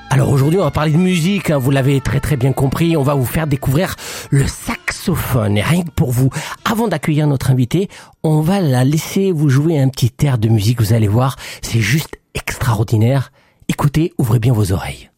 Alors aujourd'hui, on va parler de musique, vous l'avez très très bien compris, on va vous faire découvrir le saxophone. Et rien que pour vous, avant d'accueillir notre invité, on va la laisser vous jouer un petit air de musique, vous allez voir, c'est juste extraordinaire. Écoutez, ouvrez bien vos oreilles.